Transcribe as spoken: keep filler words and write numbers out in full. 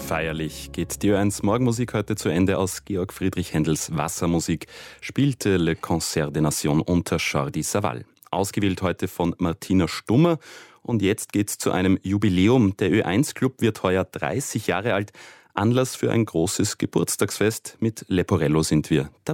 Feierlich geht die Ö eins Morgenmusik heute zu Ende. Aus Georg Friedrich Händels Wassermusik spielte Le Concert des Nations unter Jordi Savall. Ausgewählt heute von Martina Stummer. Und jetzt geht's zu einem Jubiläum. Der Ö eins Club wird heuer dreißig Jahre alt. Anlass für ein großes Geburtstagsfest. Mit Leporello sind wir dabei.